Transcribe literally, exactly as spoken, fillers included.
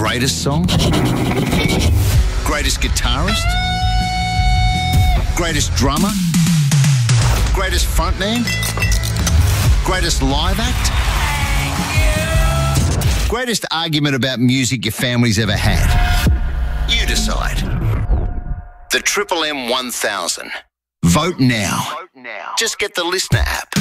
Greatest song? Greatest guitarist? Greatest drummer? Greatest frontman? Greatest live act? Greatest argument about music your family's ever had? You decide. The Triple M one thousand. Vote now. Vote now. Just get the Listener app.